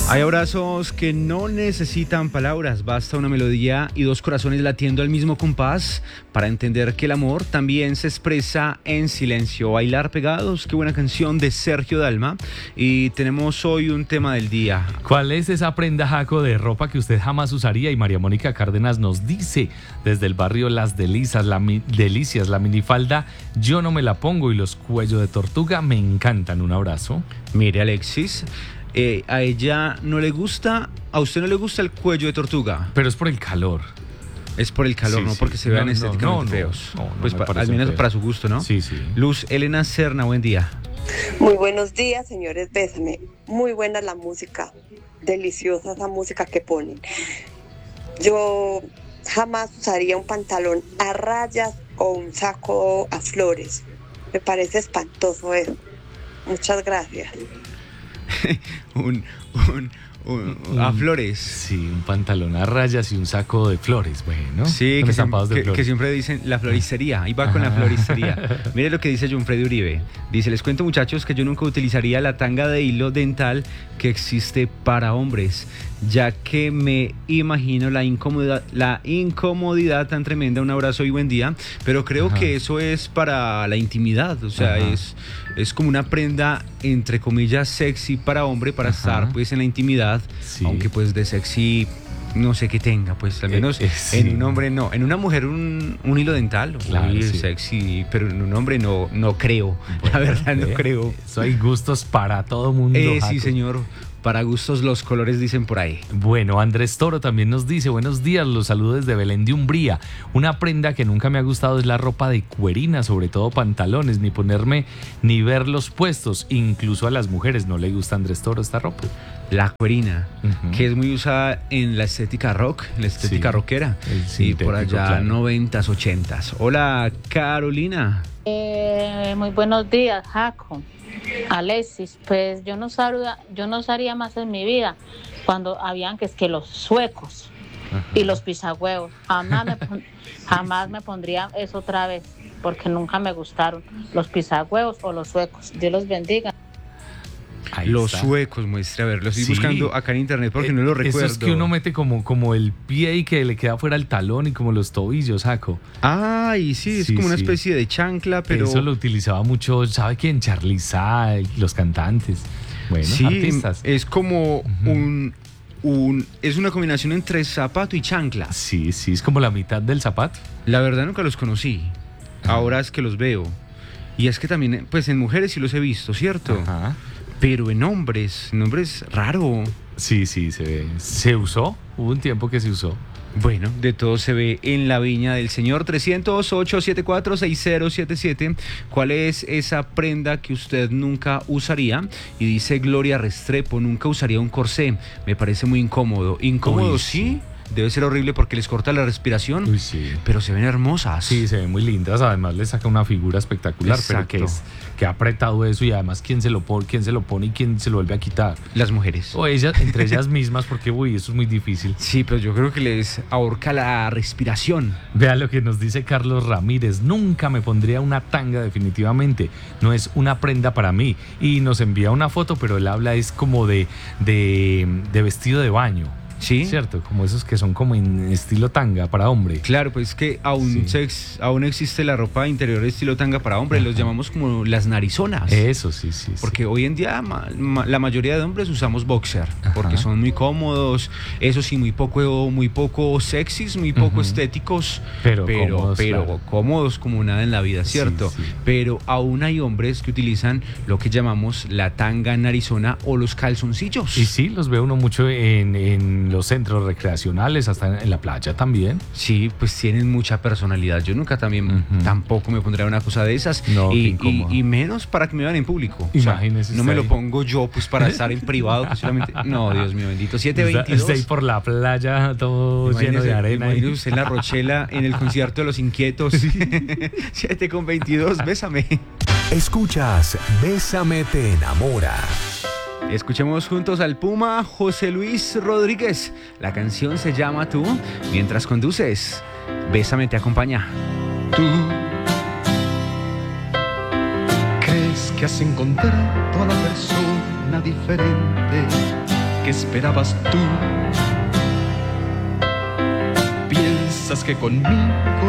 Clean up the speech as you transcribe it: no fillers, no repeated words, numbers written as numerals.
Hay abrazos que no necesitan palabras, basta una melodía y dos corazones latiendo al mismo compás para entender que el amor también se expresa en silencio. Bailar pegados, qué buena canción de Sergio Dalma. Y tenemos hoy un tema del día. ¿Cuál es esa prenda, Jaco, de ropa que usted jamás usaría? Y María Mónica Cárdenas nos dice desde el barrio Las Delicias, la minifalda yo no me la pongo y los cuellos de tortuga me encantan. Un abrazo. Mire, Alexis, a ella no le gusta, a usted no le gusta el cuello de tortuga. Pero es por el calor. Es por el calor, Sí, no sí. porque se vean estéticamente feos. Pues al menos feo. para su gusto, ¿no? Sí, sí. Luz Elena Serna, buen día. Muy buenos días, señores, bésame. Muy buena la música, deliciosa esa música que ponen. Yo jamás usaría un pantalón a rayas o un saco a flores. Me parece espantoso eso. Muchas gracias. A flores. Sí, un pantalón a rayas y un saco de flores, bueno. Sí, con estampados de flores. que siempre dicen la floristería. Ahí va con la floristería. Mire lo que dice John Freddy Uribe. Dice, les cuento, muchachos, que yo nunca utilizaría la tanga de hilo dental que existe para hombres, ya que me imagino la incomodidad tan tremenda. Un abrazo y buen día. Pero creo que eso es para la intimidad. O sea, es como una prenda, entre comillas, sexy para hombre, para estar pues en la intimidad. Sí. Aunque pues de sexy no sé qué tenga, pues al menos sí. En un hombre no. En una mujer un hilo dental, claro, sí. Sexy, pero en un hombre no creo. Bueno, la verdad no creo. Eso hay gustos para todo mundo. Sí, señor. Para gustos los colores, dicen por ahí. Bueno, Andrés Toro también nos dice, buenos días, los saludos desde Belén de Umbría. Una prenda que nunca me ha gustado es la ropa de cuerina, sobre todo pantalones, ni ponerme ni verlos puestos. Incluso a las mujeres no le gusta, Andrés Toro, esta ropa. La cuerina, que es muy usada en la estética rock, en la estética rockera. Y por allá, claro. 90s, 80s. Hola, Carolina. Muy buenos días, Jaco. Alexis, pues yo no usaría más en mi vida cuando habían que los suecos y los pisagüevos. Jamás me pondría eso otra vez, porque nunca me gustaron los pisagüevos o los suecos. Dios los bendiga. Ahí los está. Suecos, muestre, a ver, lo estoy buscando acá en internet porque no lo recuerdo. Eso es que uno mete como el pie y que le queda fuera el talón y como los tobillos, Jaco. Y sí, es como una especie de chancla, pero... Eso lo utilizaba mucho, ¿sabe quién? Charly Say, los cantantes, bueno, sí, artistas. Es como es una combinación entre zapato y chancla. Sí, es como la mitad del zapato. La verdad nunca los conocí, ahora es que los veo. Y es que también, pues en mujeres sí los he visto, ¿cierto? Ajá. Pero en hombres raro. Sí, se ve. ¿Se usó? Hubo un tiempo que se usó. Bueno, de todo se ve en la viña del Señor. 300-874-6077. ¿Cuál es esa prenda que usted nunca usaría? Y dice Gloria Restrepo, nunca usaría un corsé. Me parece muy incómodo. ¿Incómodo? Sí. Debe ser horrible porque les corta la respiración. Uy, sí. Pero se ven hermosas. Sí, se ven muy lindas. Además les saca una figura espectacular. Exacto. Pero que ha apretado eso y además quién se lo pone y quién se lo vuelve a quitar. Las mujeres. O ellas, entre ellas mismas, porque eso es muy difícil. Sí, pero yo creo que les ahorca la respiración. Vea lo que nos dice Carlos Ramírez. Nunca me pondría una tanga definitivamente. No es una prenda para mí. Y nos envía una foto, pero él habla es como de vestido de baño. Sí. Cierto, como esos que son como en estilo tanga para hombre. Claro, pues que aún existe la ropa interior estilo tanga para hombre. Los llamamos como las narizonas. Eso, sí. Porque hoy en día la mayoría de hombres usamos boxer, porque son muy cómodos, eso sí, muy poco sexys, muy poco estéticos, pero cómodos como nada en la vida, ¿cierto? Sí. Pero aún hay hombres que utilizan lo que llamamos la tanga narizona o los calzoncillos. Y sí, los ve uno mucho en los centros recreacionales, hasta en la playa también. Sí, pues tienen mucha personalidad. Yo nunca tampoco me pondría una cosa de esas. No, y menos para que me vean en público. Imagínese. O sea, no me lo pongo yo pues para estar en privado. Que solamente... No, Dios mío bendito. 7:22. Está ahí por la playa, todo lleno de arena. Imagínese usted en la Rochela, en el concierto de Los Inquietos. 7:22, bésame. Escuchas Bésame te enamora. Escuchemos juntos al Puma José Luis Rodríguez. La canción se llama Tú. Mientras conduces, Bésame te acompaña. Tú crees que has encontrado a la persona diferente ¿qué esperabas tú? ¿Piensas que conmigo